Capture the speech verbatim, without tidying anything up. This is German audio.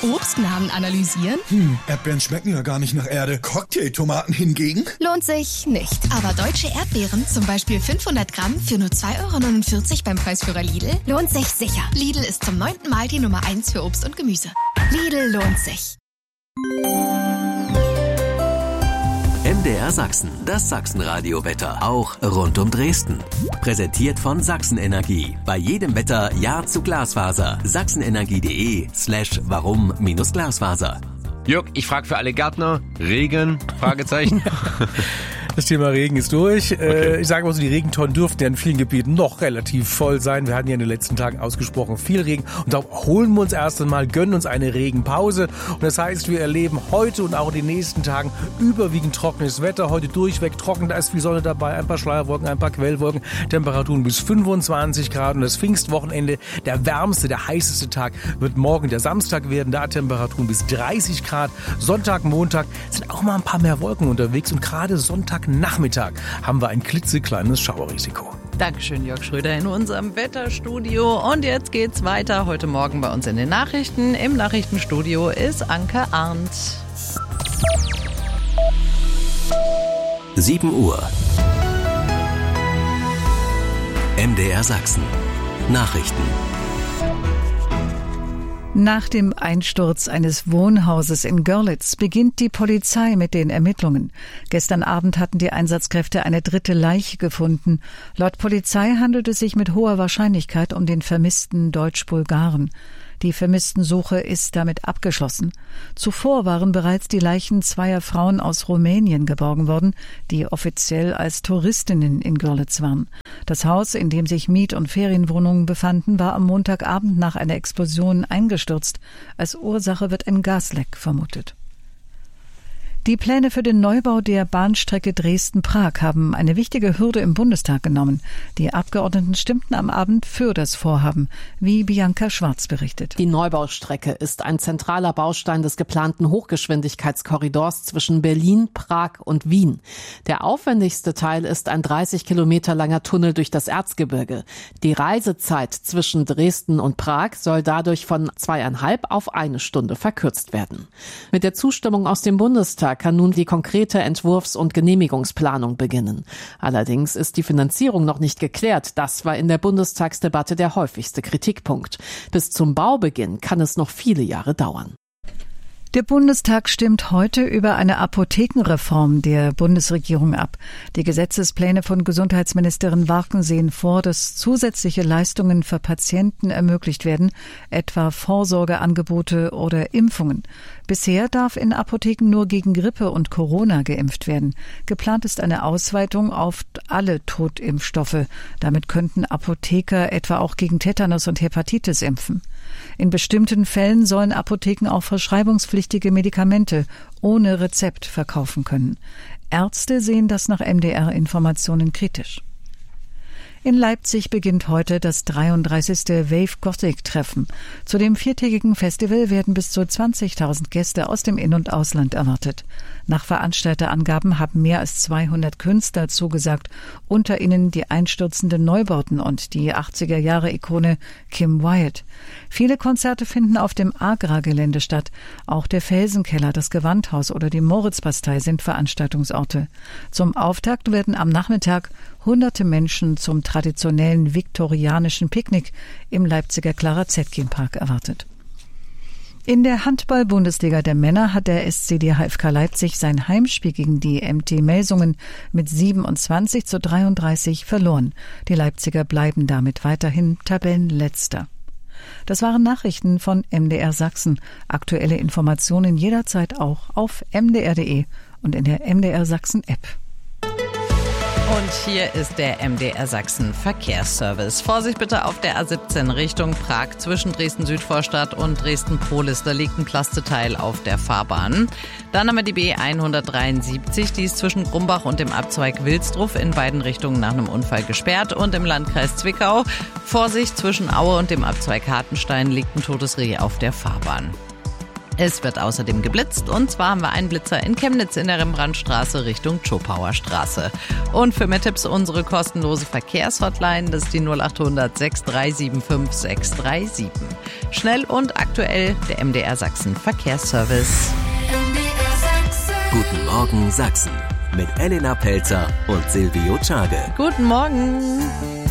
Obstnamen analysieren? Hm, Erdbeeren schmecken ja gar nicht nach Erde. Cocktailtomaten hingegen? Lohnt sich nicht. Aber deutsche Erdbeeren, zum Beispiel fünfhundert Gramm für nur zwei Euro neunundvierzig beim Preisführer Lidl, lohnt sich sicher. Lidl ist zum neunten Mal die Nummer eins für Obst und Gemüse. Lidl lohnt sich. M D R Sachsen, das Sachsenradio-Wetter, auch rund um Dresden. Präsentiert von Sachsenenergie. Bei jedem Wetter Ja zu Glasfaser. sachsenenergie.de slash warum minus Glasfaser. Jörg, ich frage für alle Gärtner, Regen, Fragezeichen. Das Thema Regen ist durch. Okay. Ich sage mal so, die Regentonnen dürften ja in vielen Gebieten noch relativ voll sein. Wir hatten ja in den letzten Tagen ausgesprochen viel Regen. Und darum holen wir uns erst einmal, gönnen uns eine Regenpause. Und das heißt, wir erleben heute und auch in den nächsten Tagen überwiegend trockenes Wetter. Heute durchweg trocken, da ist viel Sonne dabei, ein paar Schleierwolken, ein paar Quellwolken. Temperaturen bis fünfundzwanzig Grad. Und das Pfingstwochenende, der wärmste, der heißeste Tag, wird morgen der Samstag werden. Da Temperaturen bis dreißig Grad. Sonntag, Montag sind auch mal ein paar mehr Wolken unterwegs. Und gerade Sonntag Nachmittag haben wir ein klitzekleines Schauerrisiko. Dankeschön, Jörg Schröder in unserem Wetterstudio. Und jetzt geht's weiter. Heute Morgen bei uns in den Nachrichten. Im Nachrichtenstudio ist Anke Arndt. sieben Uhr. M D R Sachsen. Nachrichten. Nach dem Einsturz eines Wohnhauses in Görlitz beginnt die Polizei mit den Ermittlungen. Gestern Abend hatten die Einsatzkräfte eine dritte Leiche gefunden. Laut Polizei handelt es sich mit hoher Wahrscheinlichkeit um den vermissten Deutsch-Bulgaren. Die Vermisstensuche ist damit abgeschlossen. Zuvor waren bereits die Leichen zweier Frauen aus Rumänien geborgen worden, die offiziell als Touristinnen in Görlitz waren. Das Haus, in dem sich Miet- und Ferienwohnungen befanden, war am Montagabend nach einer Explosion eingestürzt. Als Ursache wird ein Gasleck vermutet. Die Pläne für den Neubau der Bahnstrecke Dresden-Prag haben eine wichtige Hürde im Bundestag genommen. Die Abgeordneten stimmten am Abend für das Vorhaben, wie Bianca Schwarz berichtet. Die Neubaustrecke ist ein zentraler Baustein des geplanten Hochgeschwindigkeitskorridors zwischen Berlin, Prag und Wien. Der aufwendigste Teil ist ein dreißig Kilometer langer Tunnel durch das Erzgebirge. Die Reisezeit zwischen Dresden und Prag soll dadurch von zweieinhalb auf eine Stunde verkürzt werden. Mit der Zustimmung aus dem Bundestag kann nun die konkrete Entwurfs- und Genehmigungsplanung beginnen. Allerdings ist die Finanzierung noch nicht geklärt. Das war in der Bundestagsdebatte der häufigste Kritikpunkt. Bis zum Baubeginn kann es noch viele Jahre dauern. Der Bundestag stimmt heute über eine Apothekenreform der Bundesregierung ab. Die Gesetzespläne von Gesundheitsministerin Warken sehen vor, dass zusätzliche Leistungen für Patienten ermöglicht werden, etwa Vorsorgeangebote oder Impfungen. Bisher darf in Apotheken nur gegen Grippe und Corona geimpft werden. Geplant ist eine Ausweitung auf alle Totimpfstoffe. Damit könnten Apotheker etwa auch gegen Tetanus und Hepatitis impfen. In bestimmten Fällen sollen Apotheken auch verschreibungspflichtige Medikamente ohne Rezept verkaufen können. Ärzte sehen das nach M D R-Informationen kritisch. In Leipzig beginnt heute das dreiunddreißigste Wave Gothic-Treffen. Zu dem viertägigen Festival werden bis zu zwanzigtausend Gäste aus dem In- und Ausland erwartet. Nach Veranstalterangaben haben mehr als zweihundert Künstler zugesagt, unter ihnen die einstürzenden Neubauten und die achtziger-Jahre-Ikone Kim Wyatt. Viele Konzerte finden auf dem Agra-Gelände statt. Auch der Felsenkeller, das Gewandhaus oder die Moritzbastei sind Veranstaltungsorte. Zum Auftakt werden am Nachmittag hunderte Menschen zum traditionellen viktorianischen Picknick im Leipziger Clara Zetkin-Park erwartet. In der Handball-Bundesliga der Männer hat der S C D H F K Leipzig sein Heimspiel gegen die M T Melsungen mit siebenundzwanzig zu dreiunddreißig verloren. Die Leipziger bleiben damit weiterhin Tabellenletzter. Das waren Nachrichten von M D R Sachsen. Aktuelle Informationen jederzeit auch auf m d r punkt d e und in der M D R Sachsen App. Und hier ist der M D R Sachsen Verkehrsservice. Vorsicht bitte auf der A siebzehn Richtung Prag zwischen Dresden-Südvorstadt und Dresden-Polis. Da liegt ein Plasteteil auf der Fahrbahn. Dann haben wir die B hundertdreiundsiebzig. Die ist zwischen Grumbach und dem Abzweig Wilsdruf in beiden Richtungen nach einem Unfall gesperrt. Und im Landkreis Zwickau, Vorsicht, zwischen Aue und dem Abzweig Hartenstein liegt ein totes Reh auf der Fahrbahn. Es wird außerdem geblitzt und zwar haben wir einen Blitzer in Chemnitz in der Rembrandtstraße Richtung Schopauer-Straße. Und für mehr Tipps unsere kostenlose Verkehrshotline, das ist die null acht hundert sechs drei sieben fünf sechs drei sieben. Schnell und aktuell der M D R Sachsen Verkehrsservice. Guten Morgen Sachsen mit Elena Pelzer und Silvio Czage. Guten Morgen.